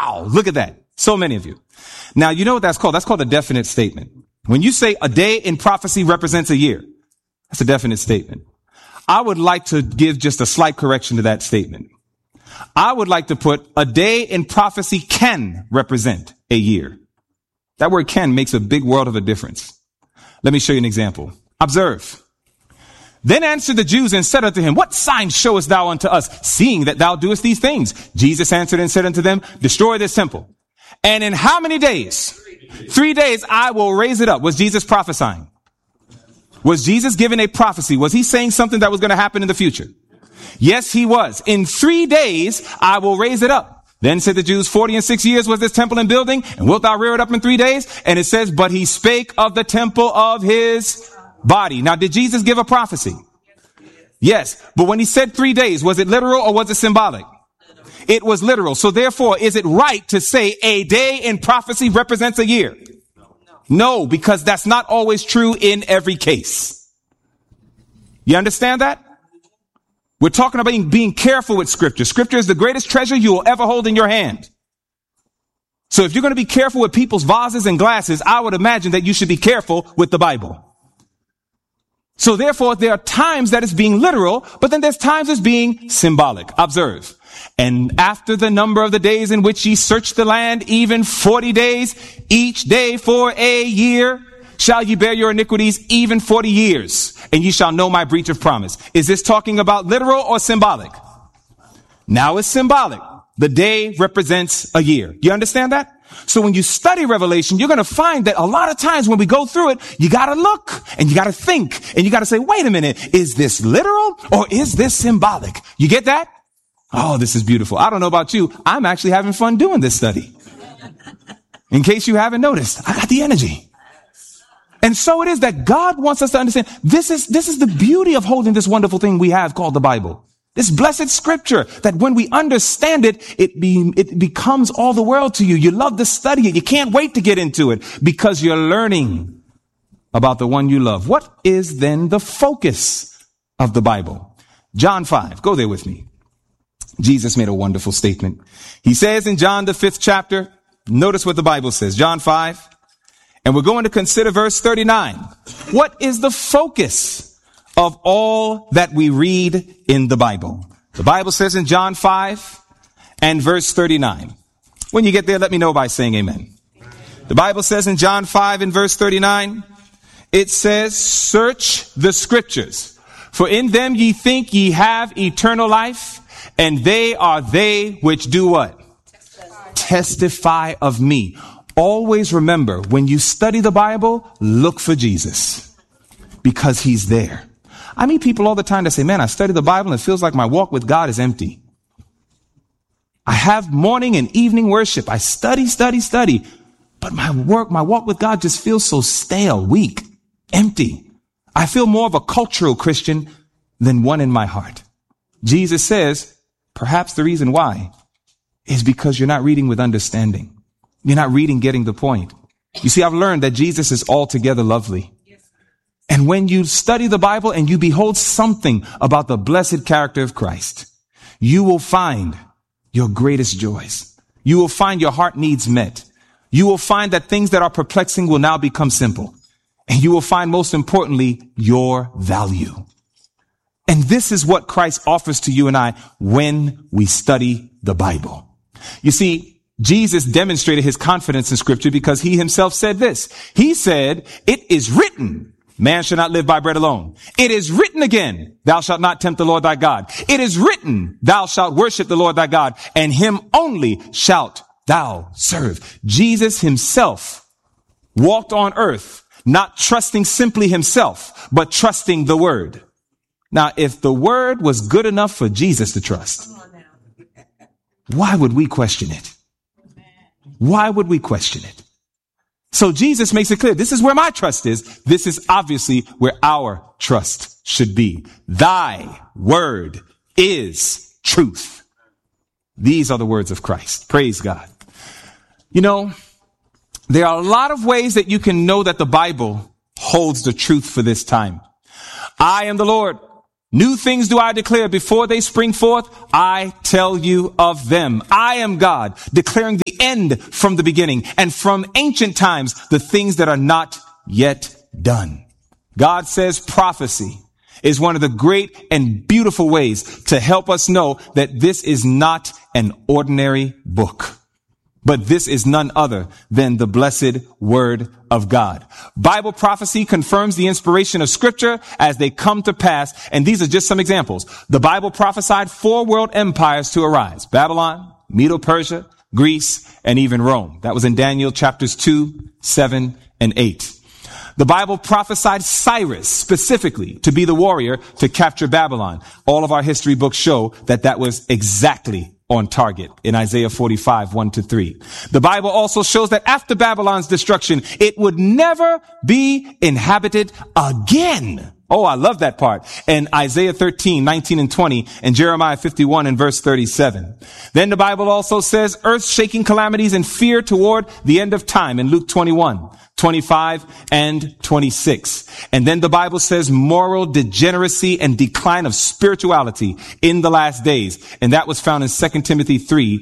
Wow. Look at that. So many of you. Now, you know what that's called? That's called a definite statement. When you say a day in prophecy represents a year, that's a definite statement. I would like to give just a slight correction to that statement. I would like to put a day in prophecy can represent a year. That word can makes a big world of a difference. Let me show you an example. Observe. Then answered the Jews and said unto him, what sign showest thou unto us, seeing that thou doest these things? Jesus answered and said unto them, destroy this temple. And in how many days? 3 days I will raise it up. Was Jesus prophesying? Was Jesus giving a prophecy? Was he saying something that was going to happen in the future? Yes, he was. In 3 days I will raise it up. Then said the Jews, 46 years was this temple in building, and wilt thou rear it up in 3 days? And it says, but he spake of the temple of his body. Now, did Jesus give a prophecy? Yes. But when he said 3 days, was it literal or was it symbolic? It was literal. So therefore, is it right to say a day in prophecy represents a year? No, because that's not always true in every case. You understand that? We're talking about being careful with scripture. Scripture is the greatest treasure you will ever hold in your hand. So if you're going to be careful with people's vases and glasses, I would imagine that you should be careful with the Bible. So therefore, there are times that it's being literal, but then there's times it's being symbolic. Observe. And after the number of the days in which ye search the land, even 40 days, each day for a year, shall ye bear your iniquities, even 40 years, and ye shall know my breach of promise. Is this talking about literal or symbolic? Now it's symbolic. The day represents a year. You understand that? So when you study Revelation, you're going to find that a lot of times when we go through it, you got to look and you got to think and you got to say, wait a minute, is this literal or is this symbolic? You get that? Oh, this is beautiful. I don't know about you. I'm actually having fun doing this study. In case you haven't noticed, I got the energy. And so it is that God wants us to understand this is the beauty of holding this wonderful thing we have called the Bible. This blessed scripture that when we understand it, it becomes all the world to you. You love to study it. You can't wait to get into it because you're learning about the one you love. What is then the focus of the Bible? John 5. Go there with me. Jesus made a wonderful statement. He says in John, the 5th chapter, notice what the Bible says, John 5, and we're going to consider verse 39. What is the focus of all that we read in the Bible? The Bible says in John 5 and verse 39. When you get there, let me know by saying amen. The Bible says in John 5 and verse 39, it says, search the scriptures, for in them ye think ye have eternal life, and they are they which do what? Testify of me. Always remember, when you study the Bible, look for Jesus because he's there. I meet people all the time that say, man, I study the Bible and it feels like my walk with God is empty. I have morning and evening worship. I study, but my walk with God just feels so stale, weak, empty. I feel more of a cultural Christian than one in my heart. Jesus says, perhaps the reason why is because you're not reading with understanding. You're not reading getting the point. You see, I've learned that Jesus is altogether lovely. And when you study the Bible and you behold something about the blessed character of Christ, you will find your greatest joys. You will find your heart needs met. You will find that things that are perplexing will now become simple. And you will find, most importantly, your value. And this is what Christ offers to you and I when we study the Bible. You see, Jesus demonstrated his confidence in scripture because he himself said this. He said, it is written, man shall not live by bread alone. It is written again, thou shalt not tempt the Lord thy God. It is written, thou shalt worship the Lord thy God, and him only shalt thou serve. Jesus himself walked on earth, not trusting simply himself, but trusting the word. Now, if the word was good enough for Jesus to trust, why would we question it? Why would we question it? So Jesus makes it clear. This is where my trust is. This is obviously where our trust should be. Thy word is truth. These are the words of Christ. Praise God. You know, there are a lot of ways that you can know that the Bible holds the truth for this time. I am the Lord. New things do I declare before they spring forth. I tell you of them. I am God, declaring the end from the beginning, and from ancient times, the things that are not yet done. God says prophecy is one of the great and beautiful ways to help us know that this is not an ordinary book, but this is none other than the blessed word of God. Bible prophecy confirms the inspiration of scripture as they come to pass. And these are just some examples. The Bible prophesied 4 world empires to arise: Babylon, Medo-Persia, Greece, and even Rome. That was in Daniel chapters 2, 7, and 8. The Bible prophesied Cyrus specifically to be the warrior to capture Babylon. All of our history books show that that was exactly on target in Isaiah 45, 1-3. The Bible also shows that after Babylon's destruction, it would never be inhabited again. Oh, I love that part. In Isaiah 13, 19 and 20, and Jeremiah 51 and verse 37. Then the Bible also says earth-shaking calamities and fear toward the end of time in Luke 21, 25 and 26. And then the Bible says moral degeneracy and decline of spirituality in the last days. And that was found in 2 Timothy 3,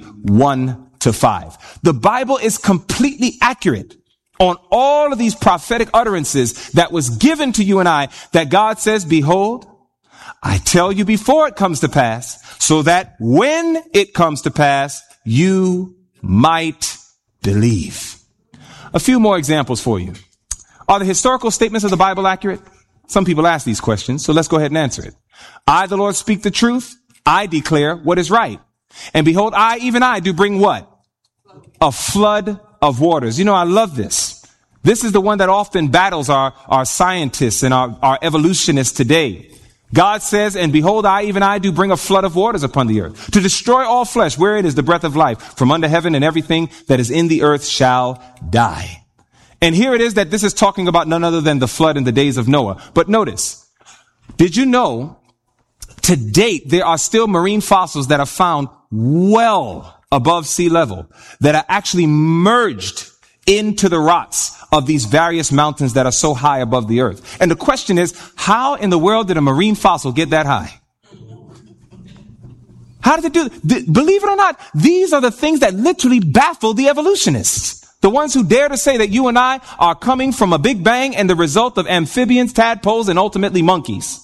1-5. The Bible is completely accurate on all of these prophetic utterances that was given to you and I, that God says, behold, I tell you before it comes to pass, so that when it comes to pass, you might believe. A few more examples for you. Are the historical statements of the Bible accurate? Some people ask these questions, so let's go ahead and answer it. I, the Lord, speak the truth. I declare what is right. And behold, I, even I, do bring what? A flood of waters. You know, I love this. This is the one that often battles our scientists and our evolutionists today. God says, and behold, I, even I, do bring a flood of waters upon the earth to destroy all flesh, wherein is the breath of life from under heaven, and everything that is in the earth shall die. And here it is that this is talking about none other than the flood in the days of Noah. But notice, did you know to date there are still marine fossils that are found well above sea level that are actually merged into the rocks of these various mountains that are so high above the earth? And the question is, how in the world did a marine fossil get that high? How did it do? Believe it or not, these are the things that literally baffle the evolutionists. The ones who dare to say that you and I are coming from a big bang and the result of amphibians, tadpoles, and ultimately monkeys.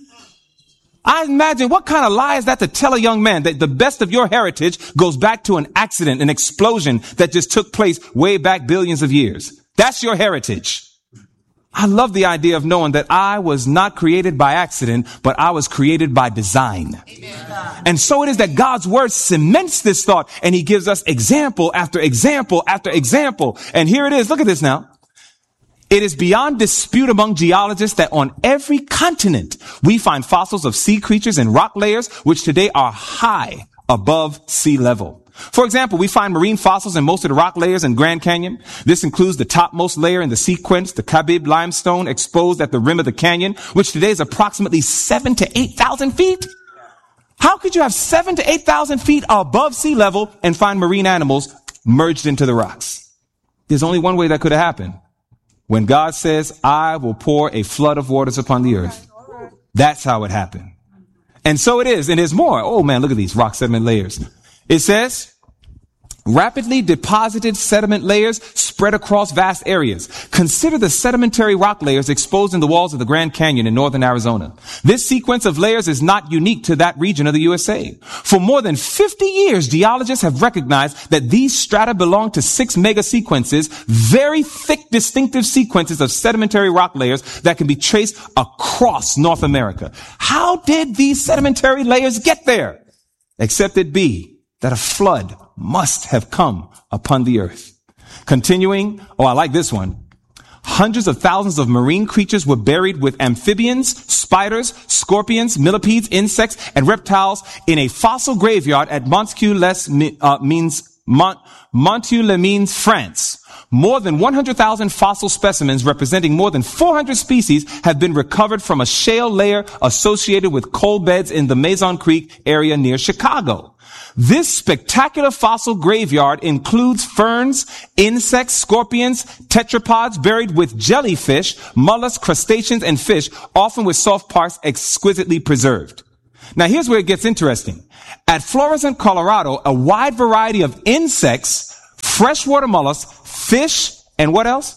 I imagine what kind of lie is that to tell a young man that the best of your heritage goes back to an accident, an explosion that just took place way back billions of years. That's your heritage. I love the idea of knowing that I was not created by accident, but I was created by design. Amen. And so it is that God's word cements this thought, and he gives us example after example after example. And here it is. Look at this now. It is beyond dispute among geologists that on every continent we find fossils of sea creatures and rock layers which today are high above sea level. For example, we find marine fossils in most of the rock layers in Grand Canyon. This includes the topmost layer in the sequence, the Kabib limestone exposed at the rim of the canyon, which today is approximately 7,000 to 8,000 feet. How could you have 7,000 to 8,000 feet above sea level and find marine animals merged into the rocks? There's only one way that could have happened. When God says, I will pour a flood of waters upon the earth. That's how it happened. And so it is. And there's more. Oh man, look at these rock sediment layers. It says, rapidly deposited sediment layers spread across vast areas. Consider the sedimentary rock layers exposed in the walls of the Grand Canyon in northern Arizona. This sequence of layers is not unique to that region of the USA. For more than 50 years, geologists have recognized that these strata belong to 6 mega sequences, very thick, distinctive sequences of sedimentary rock layers that can be traced across North America. How did these sedimentary layers get there? Except it be that a flood must have come upon the earth. Continuing, I like this one. Hundreds of thousands of marine creatures were buried with amphibians, spiders, scorpions, millipedes, insects, and reptiles in a fossil graveyard at Monteux-les-Mines, France. More than 100,000 fossil specimens representing more than 400 species have been recovered from a shale layer associated with coal beds in the Mason Creek area near Chicago. This spectacular fossil graveyard includes ferns, insects, scorpions, tetrapods buried with jellyfish, mollusks, crustaceans, and fish, often with soft parts exquisitely preserved. Now here's where it gets interesting. At Florissant, Colorado, a wide variety of insects, freshwater mollusks, fish, and what else?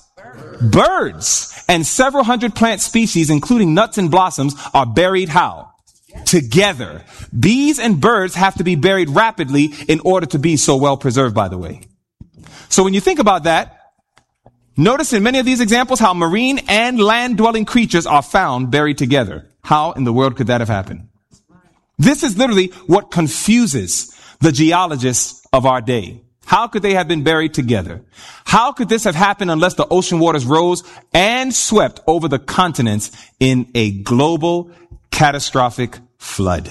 Birds, and several hundred plant species, including nuts and blossoms, are buried how? Together. Bees and birds have to be buried rapidly in order to be so well preserved, by the way. So when you think about that, notice in many of these examples how marine and land-dwelling creatures are found buried together. How in the world could that have happened? This is literally what confuses the geologists of our day. How could they have been buried together? How could this have happened unless the ocean waters rose and swept over the continents in a global catastrophic flood?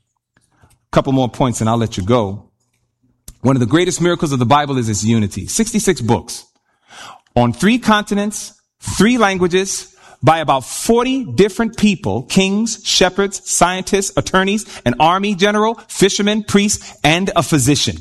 A couple more points and I'll let you go. One of the greatest miracles of the Bible is its unity. 66 books on 3 continents, 3 languages, by about 40 different people, kings, shepherds, scientists, attorneys, an army general, fishermen, priests, and a physician.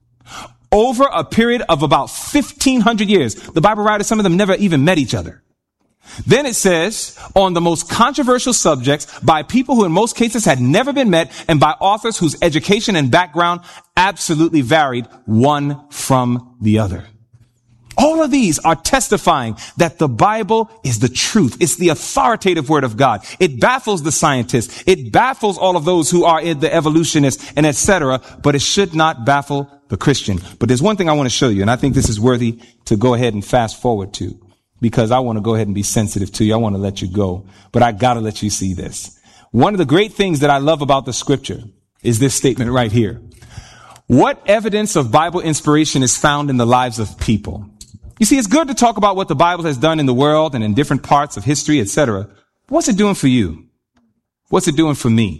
Over a period of about 1,500 years. The Bible writers, some of them never even met each other. Then it says, on the most controversial subjects, by people who in most cases had never been met, and by authors whose education and background absolutely varied one from the other. All of these are testifying that the Bible is the truth. It's the authoritative word of God. It baffles the scientists. It baffles all of those who are in the evolutionists and etc. But it should not baffle the Christian. But there's one thing I want to show you, and I think this is worthy to go ahead and fast forward to, because I want to go ahead and be sensitive to you. I want to let you go, but I got to let you see this. One of the great things that I love about the scripture is this statement right here. What evidence of Bible inspiration is found in the lives of people? You see, it's good to talk about what the Bible has done in the world and in different parts of history, etc. What's it doing for you? What's it doing for me?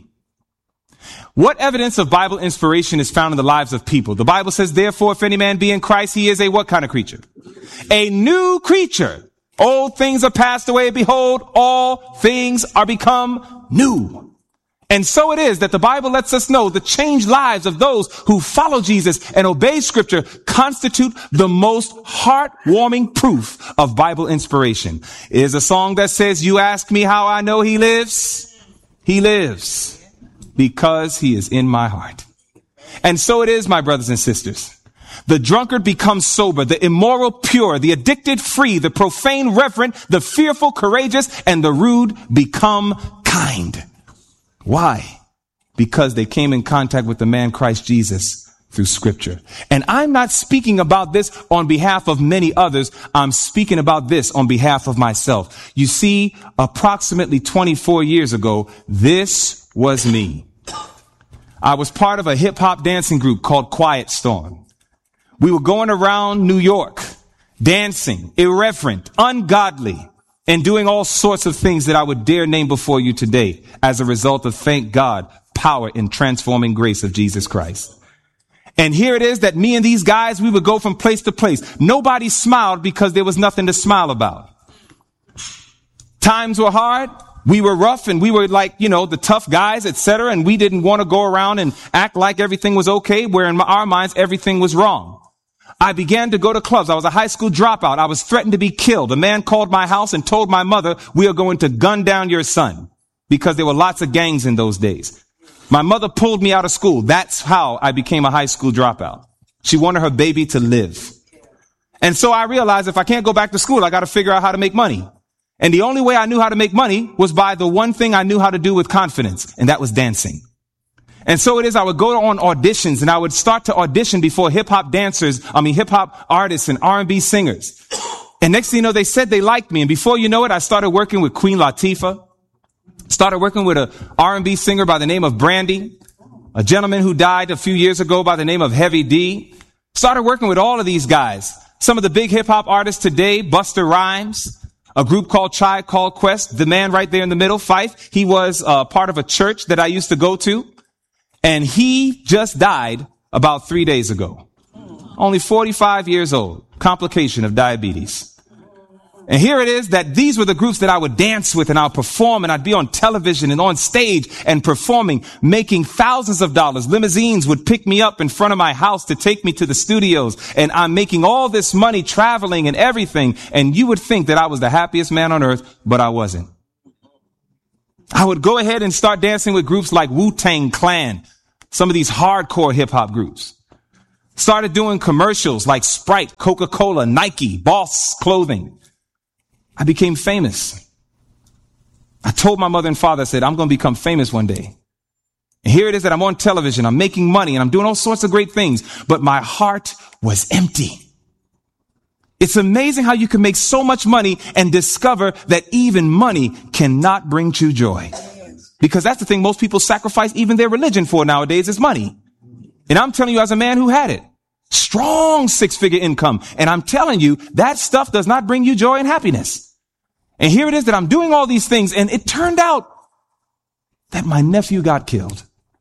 What evidence of Bible inspiration is found in the lives of people? The Bible says, therefore, if any man be in Christ, he is a what kind of creature? A new creature. Old things are passed away. Behold, all things are become new. And so it is that the Bible lets us know the changed lives of those who follow Jesus and obey scripture constitute the most heartwarming proof of Bible inspiration. It is a song that says, you ask me how I know he lives. He lives because he is in my heart. And so it is, my brothers and sisters. The drunkard becomes sober, the immoral pure, the addicted free, the profane reverent, the fearful courageous, and the rude become kind. Why? Because they came in contact with the man Christ Jesus through scripture. And I'm not speaking about this on behalf of many others. I'm speaking about this on behalf of myself. You see, approximately 24 years ago, this was me. I was part of a hip hop dancing group called Quiet Storm. We were going around New York, dancing, irreverent, ungodly, and doing all sorts of things that I would dare name before you today as a result of, thank God, power and transforming grace of Jesus Christ. And here it is that me and these guys, we would go from place to place. Nobody smiled because there was nothing to smile about. Times were hard. We were rough and we were like, the tough guys, etc. And we didn't want to go around and act like everything was okay, where in our minds, everything was wrong. I began to go to clubs. I was a high school dropout. I was threatened to be killed. A man called my house and told my mother, we are going to gun down your son, because there were lots of gangs in those days. My mother pulled me out of school. That's how I became a high school dropout. She wanted her baby to live. And so I realized if I can't go back to school, I got to figure out how to make money. And the only way I knew how to make money was by the one thing I knew how to do with confidence, and that was dancing. And so it is, I would go on auditions and I would start to audition before hip hop artists and R&B singers. And next thing you know, they said they liked me. And before you know it, I started working with Queen Latifah, started working with a R&B singer by the name of Brandy, a gentleman who died a few years ago by the name of Heavy D. Started working with all of these guys. Some of the big hip hop artists today, Busta Rhymes, a group called Tribe Called Quest, the man right there in the middle, Phife. He was part of a church that I used to go to. And he just died about 3 days ago. Only 45 years old. Complication of diabetes. And here it is that these were the groups that I would dance with, and I'll perform, and I'd be on television and on stage and performing, making thousands of dollars. Limousines would pick me up in front of my house to take me to the studios, and I'm making all this money traveling and everything. And you would think that I was the happiest man on earth, but I wasn't. I would go ahead and start dancing with groups like Wu-Tang Clan, some of these hardcore hip hop groups. Started doing commercials like Sprite, Coca-Cola, Nike, Boss Clothing. I became famous. I told my mother and father, I said, I'm going to become famous one day. And here it is that I'm on television, I'm making money, and I'm doing all sorts of great things, but my heart was empty. It's amazing how you can make so much money and discover that even money cannot bring true joy. Because that's the thing most people sacrifice even their religion for nowadays is money. And I'm telling you as a man who had it, strong 6-figure income. And I'm telling you that stuff does not bring you joy and happiness. And here it is that I'm doing all these things, and it turned out that my nephew got killed.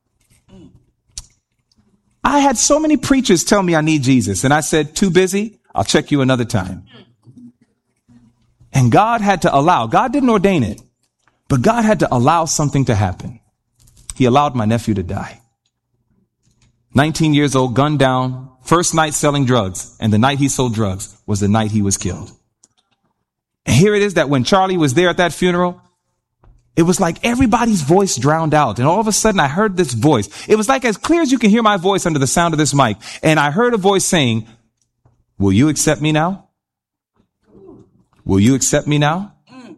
I had so many preachers tell me I need Jesus, and I said, too busy, I'll check you another time. And God had to allow, God didn't ordain it, but God had to allow something to happen. He allowed my nephew to die. 19 years old, gunned down, first night selling drugs, and the night he sold drugs was the night he was killed. And here it is that when Charlie was there at that funeral, it was like everybody's voice drowned out. And all of a sudden I heard this voice. It was like as clear as you can hear my voice under the sound of this mic. And I heard a voice saying, will you accept me now? Will you accept me now?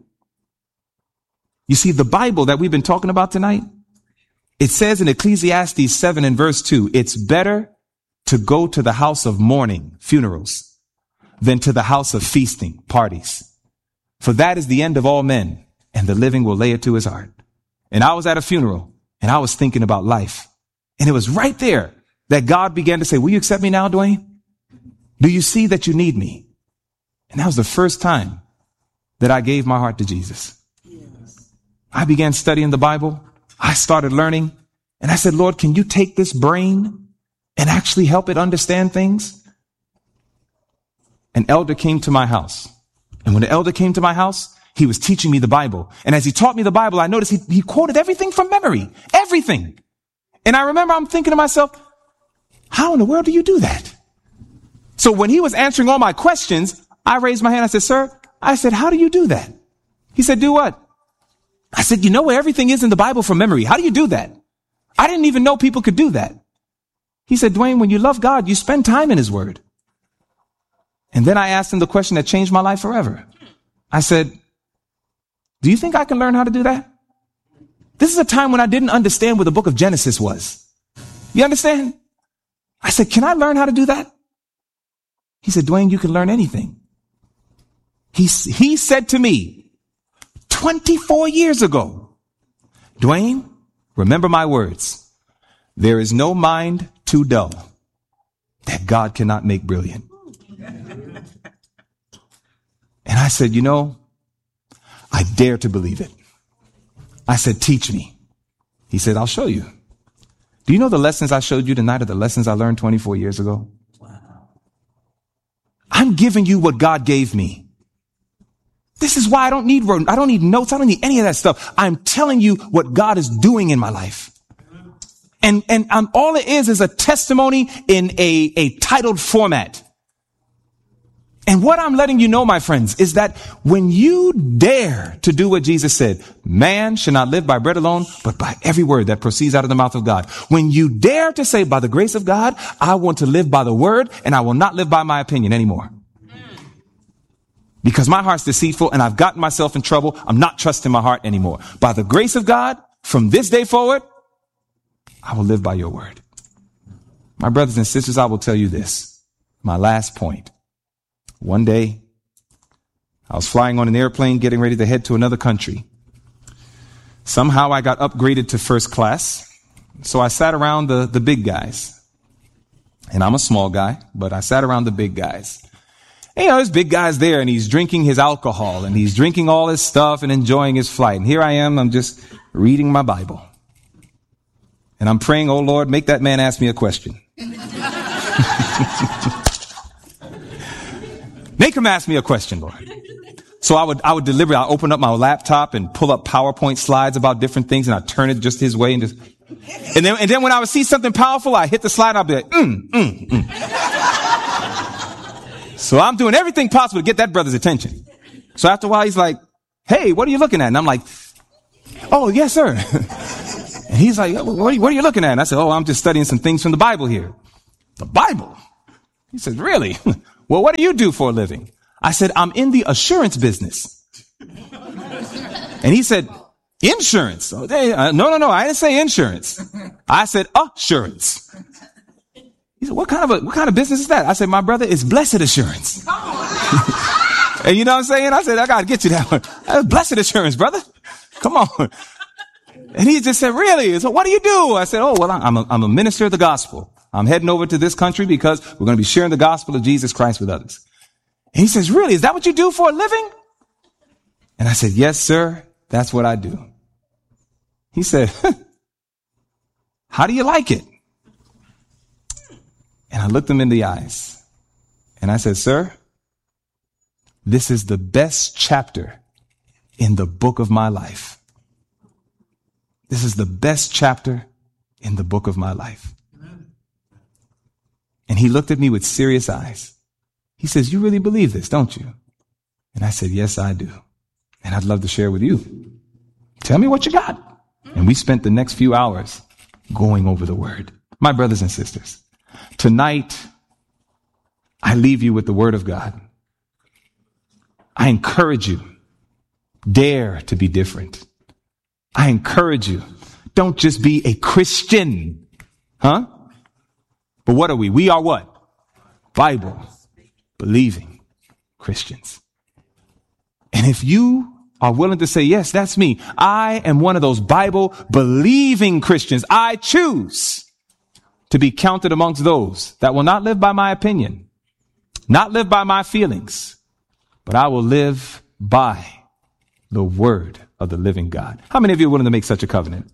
You see, the Bible that we've been talking about tonight, it says in Ecclesiastes 7 and verse 2, it's better to go to the house of mourning, funerals, than to the house of feasting, parties. For that is the end of all men, and the living will lay it to his heart. And I was at a funeral, and I was thinking about life. And it was right there that God began to say, will you accept me now, Dwayne? Do you see that you need me? And that was the first time that I gave my heart to Jesus. Yes. I began studying the Bible. I started learning, and I said, Lord, can you take this brain and actually help it understand things? An elder came to my house. And when the elder came to my house, he was teaching me the Bible. And as he taught me the Bible, I noticed he quoted everything from memory. Everything. And I remember I'm thinking to myself, how in the world do you do that? So when he was answering all my questions, I raised my hand. I said, sir, how do you do that? He said, do what? I said, you know where everything is in the Bible from memory. How do you do that? I didn't even know people could do that. He said, Dwayne, when you love God, you spend time in his word. And then I asked him the question that changed my life forever. I said, do you think I can learn how to do that? This is a time when I didn't understand what the book of Genesis was. You understand? I said, can I learn how to do that? He said, Dwayne, you can learn anything. He said to me 24 years ago, Dwayne, remember my words. There is no mind too dull that God cannot make brilliant. And I said, I dare to believe it. I said, teach me. He said, I'll show you. Do you know the lessons I showed you tonight are the lessons I learned 24 years ago? Wow. I'm giving you what God gave me. This is why I don't need notes. I don't need any of that stuff. I'm telling you what God is doing in my life. And all it is a testimony in a titled format. And what I'm letting you know, my friends, is that when you dare to do what Jesus said, man shall not live by bread alone, but by every word that proceeds out of the mouth of God. When you dare to say, by the grace of God, I want to live by the word, and I will not live by my opinion anymore. Because my heart's deceitful and I've gotten myself in trouble. I'm not trusting my heart anymore. By the grace of God, from this day forward, I will live by your word. My brothers and sisters, I will tell you this, my last point. One day, I was flying on an airplane getting ready to head to another country. Somehow I got upgraded to first class. So I sat around the big guys. And I'm a small guy, but I sat around the big guys. And, there's big guys there, and he's drinking his alcohol, and he's drinking all his stuff and enjoying his flight. And here I am, I'm just reading my Bible. And I'm praying, oh Lord, make that man ask me a question. Make him ask me a question, Lord. So I would deliberately, I open up my laptop and pull up PowerPoint slides about different things, and I turn it just his way, and then when I would see something powerful, I hit the slide and I'd be like, So I'm doing everything possible to get that brother's attention. So after a while, he's like, hey, what are you looking at? And I'm like, oh, yes, sir. And he's like, what are you looking at? And I said, oh, I'm just studying some things from the Bible here. The Bible? He says, really? Well, what do you do for a living? I said, I'm in the assurance business. And he said, insurance? Oh, no, I didn't say insurance. I said assurance. He said, what kind of business is that? I said, my brother, it's blessed assurance. And you know what I'm saying? I said, I got to get you that one. Blessed assurance, brother. Come on. And he just said, really? So what do you do? I said, oh, well, I'm a minister of the gospel. I'm heading over to this country because we're going to be sharing the gospel of Jesus Christ with others. And he says, really? Is that what you do for a living? And I said, yes, sir. That's what I do. He said, how do you like it? And I looked him in the eyes and I said, sir, this is the best chapter in the book of my life. This is the best chapter in the book of my life. And he looked at me with serious eyes. He says, you really believe this, don't you? And I said, yes, I do. And I'd love to share with you. Tell me what you got. And we spent the next few hours going over the word. My brothers and sisters, tonight, I leave you with the word of God. I encourage you, dare to be different. I encourage you, don't just be a Christian. Huh? But what are we? We are what? Bible believing Christians. And if you are willing to say, yes, that's me. I am one of those Bible believing Christians. I choose to be counted amongst those that will not live by my opinion, not live by my feelings, but I will live by the word of the living God. How many of you are willing to make such a covenant?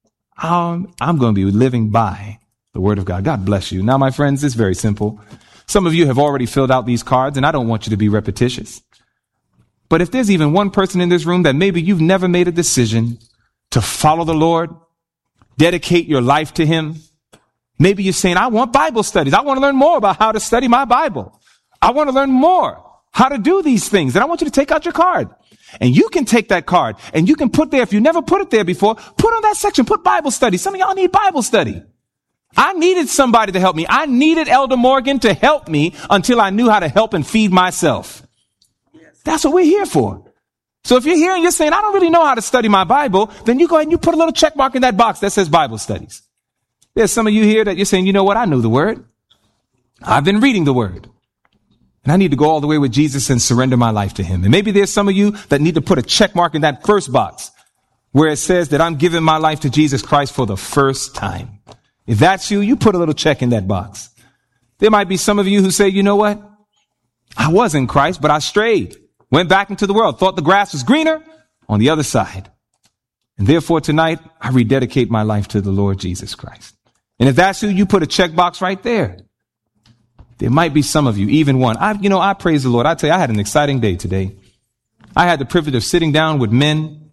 I'm going to be living by the word of God. God bless you. Now, my friends, it's very simple. Some of you have already filled out these cards, and I don't want you to be repetitious. But if there's even one person in this room that maybe you've never made a decision to follow the Lord, dedicate your life to him, maybe you're saying, I want Bible studies. I want to learn more about how to study my Bible. I want to learn more how to do these things. And I want you to take out your card. And you can take that card and you can put there, if you never put it there before, put on that section, put Bible study. Some of y'all need Bible study. I needed somebody to help me. I needed Elder Morgan to help me until I knew how to help and feed myself. That's what we're here for. So if you're here and you're saying, I don't really know how to study my Bible, then you go ahead and you put a little check mark in that box that says Bible studies. There's some of you here that you're saying, you know what? I know the word. I've been reading the word. And I need to go all the way with Jesus and surrender my life to him. And maybe there's some of you that need to put a check mark in that first box where it says that I'm giving my life to Jesus Christ for the first time. If that's you, you put a little check in that box. There might be some of you who say, you know what? I was in Christ, but I strayed, went back into the world, thought the grass was greener on the other side. And therefore tonight, I rededicate my life to the Lord Jesus Christ. And if that's you, you put a check box right there. There might be some of you, even one. I praise the Lord. I tell you, I had an exciting day today. I had the privilege of sitting down with men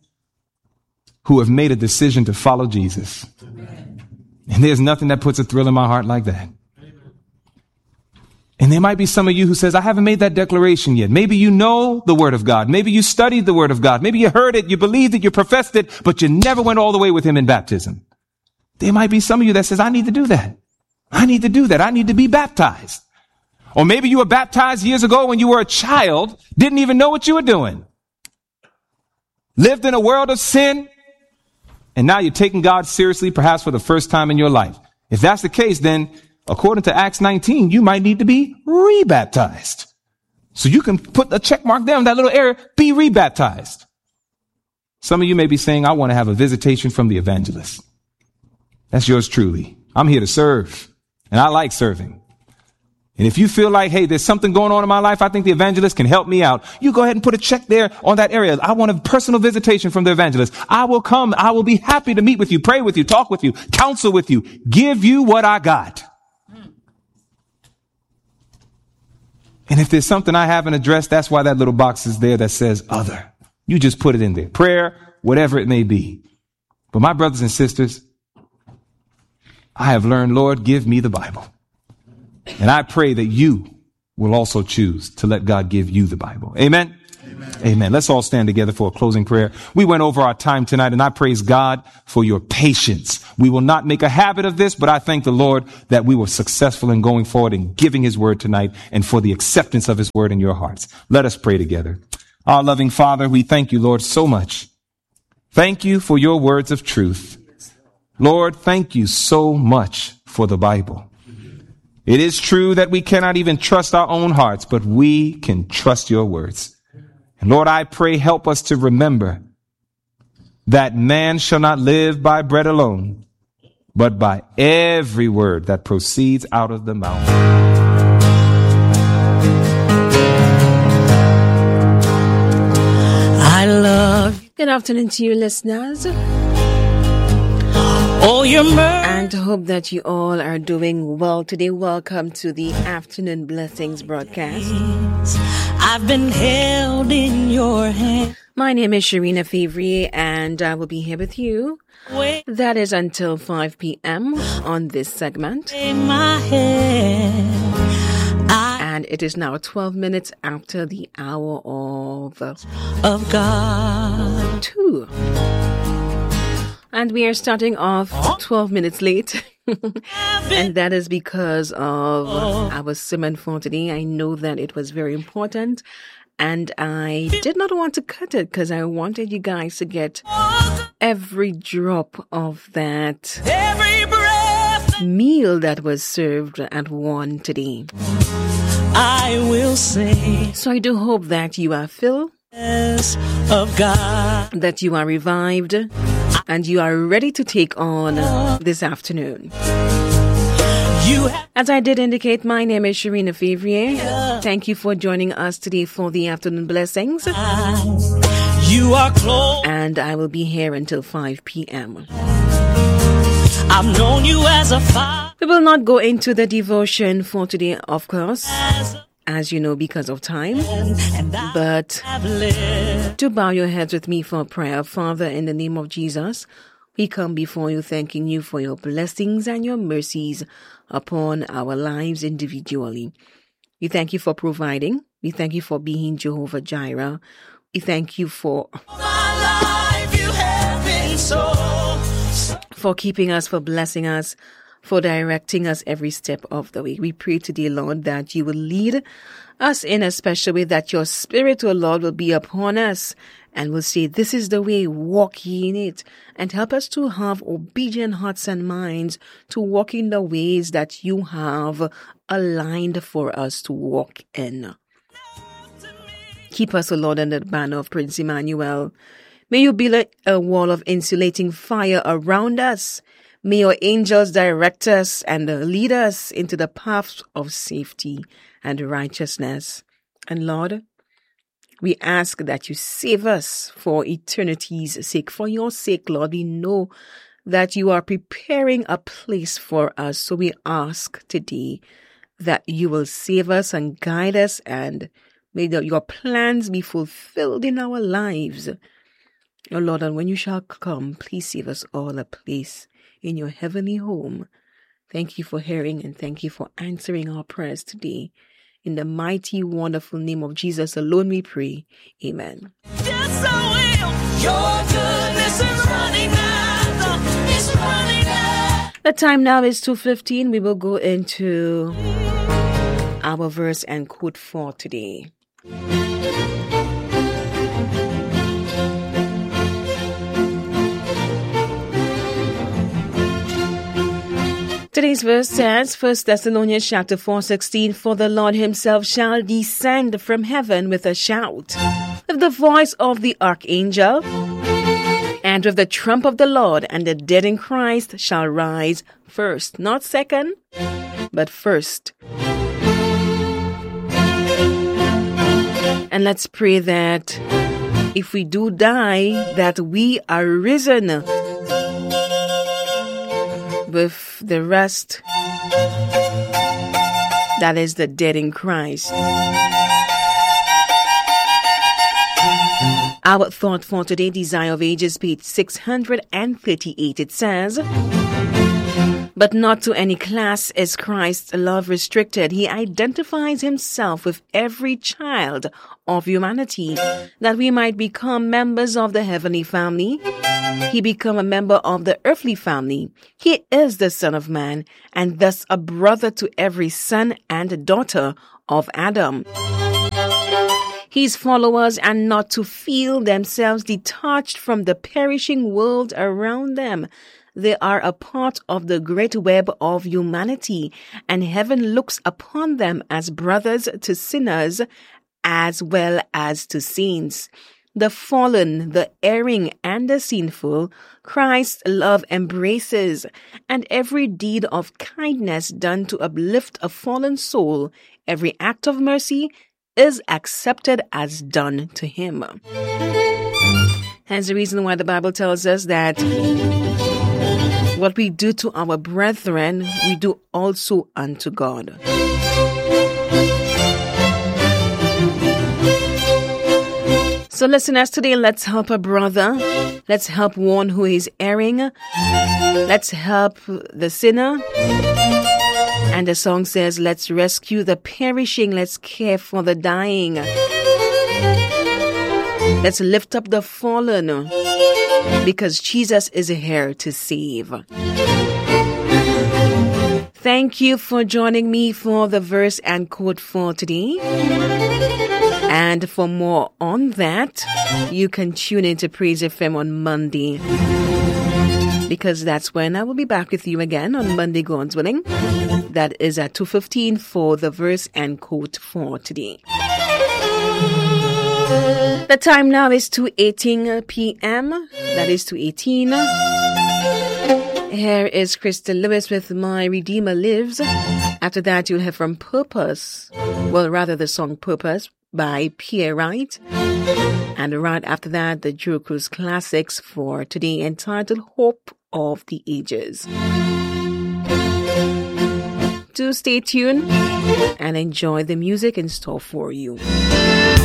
who have made a decision to follow Jesus. Amen. And there's nothing that puts a thrill in my heart like that. Amen. And there might be some of you who says, I haven't made that declaration yet. Maybe you know the word of God. Maybe you studied the word of God. Maybe you heard it, you believed it, you professed it, but you never went all the way with him in baptism. There might be some of you that says, I need to do that. I need to do that. I need to be baptized. Or maybe you were baptized years ago when you were a child, didn't even know what you were doing. Lived in a world of sin, and now you're taking God seriously, perhaps for the first time in your life. If that's the case, then according to Acts 19, you might need to be rebaptized. So you can put a check mark there in that little area, be rebaptized. Some of you may be saying, I want to have a visitation from the evangelist. That's yours truly. I'm here to serve, and I like serving. And if you feel like, hey, there's something going on in my life, I think the evangelist can help me out. You go ahead and put a check there on that area. I want a personal visitation from the evangelist. I will come. I will be happy to meet with you, pray with you, talk with you, counsel with you, give you what I got. And if there's something I haven't addressed, that's why that little box is there that says other. You just put it in there. Prayer, whatever it may be. But my brothers and sisters, I have learned, Lord, give me the Bible. And I pray that you will also choose to let God give you the Bible. Amen. Amen. Let's all stand together for a closing prayer. We went over our time tonight, and I praise God for your patience. We will not make a habit of this, but I thank the Lord that we were successful in going forward and giving his word tonight and for the acceptance of his word in your hearts. Let us pray together. Our loving Father, we thank you, Lord, so much. Thank you for your words of truth. Lord, thank you so much for the Bible. It is true that we cannot even trust our own hearts, but we can trust your words. And Lord, I pray, help us to remember that man shall not live by bread alone, but by every word that proceeds out of the mouth. I love. Good afternoon to you, listeners. Oh, your mercy. And hope that you all are doing well today. Welcome to the Afternoon Blessings broadcast. I've been held in your hand. My name is Sharina Favre, and I will be here with you. That is until 5 p.m. on this segment. In my head, And it is now 12 minutes after the hour of God. 2. And we are starting off 12 minutes late. And that is because of our sermon for today. I know that it was very important. And I did not want to cut it because I wanted you guys to get every drop of that Every breath meal that was served at 1 today. I will sing So I do hope that you are filled, of God. that you are revived, and you are ready to take on this afternoon. You have As I did indicate, my name is Sharina Favre. Thank you for joining us today for the Afternoon Blessings. you are close. And I will be here until 5 p.m. I've known you as a father. We will not go into the devotion for today, of course, as you know, because of time. And But I've lived. do bow your heads with me for prayer. Father, in the name of Jesus, we come before you thanking you for your blessings and your mercies upon our lives individually. We thank you for providing. We thank you for being Jehovah Jireh. We thank you for My life, you have been so keeping us, for blessing us, for directing us every step of the way. We pray today, Lord, that you will lead us in a special way, that your Spirit, O Lord, will be upon us and will say, this is the way, walk ye in it. And help us to have obedient hearts and minds to walk in the ways that you have aligned for us to walk in. Keep us, O Lord, under the banner of Prince Emmanuel. May you be like a wall of insulating fire around us. May your angels direct us and lead us into the paths of safety and righteousness. And Lord, we ask that you save us for eternity's sake. For your sake, Lord, we know that you are preparing a place for us. So we ask today that you will save us and guide us, and may your plans be fulfilled in our lives. Oh Lord, and when you shall come, please save us all a place in your heavenly home. Thank you for hearing and thank you for answering our prayers today. In the mighty, wonderful name of Jesus alone we pray. Amen. Yes, I will. Your goodness is running after. It's running after. The time now is 2:15. We will go into our verse and quote for today. Today's verse says, 1 Thessalonians chapter 4:16, for the Lord himself shall descend from heaven with a shout, with the voice of the archangel, and with the trump of the Lord, and the dead in Christ shall rise first. Not second, but first. And let's pray that if we do die, that we are risen with the rest That is the dead in Christ. Our thought for today, Desire of Ages, page 638. It says, but not to any class is Christ's love restricted. He identifies himself with every child of humanity, that we might become members of the heavenly family. He became a member of the earthly family. He is the Son of Man, and thus a brother to every son and daughter of Adam. His followers are not to feel themselves detached from the perishing world around them. They are a part of the great web of humanity, and heaven looks upon them as brothers to sinners as well as to saints. The fallen, the erring, and the sinful, Christ's love embraces, and every deed of kindness done to uplift a fallen soul, every act of mercy, is accepted as done to him. Hence the reason why the Bible tells us that what we do to our brethren, we do also unto God. So listeners, today let's help a brother. Let's help one who is erring. Let's help the sinner. And the song says, let's rescue the perishing. Let's care for the dying. Let's lift up the fallen, because Jesus is here to save. Thank you for joining me for the verse and quote for today. And for more on that, you can tune into Praise FM on Monday, because that's when I will be back with you again on Monday, God's willing. That is at 2:15 for the verse and quote for today. The time now is 2:18 p.m. That is 2:18. Here is Crystal Lewis with My Redeemer Lives. After that, you'll hear from Purpose. Well, rather the song Purpose by Pierre Wright. And right after that, the Drew Cruz Classics for today, entitled Hope of the Ages. Do stay tuned and enjoy the music in store for you.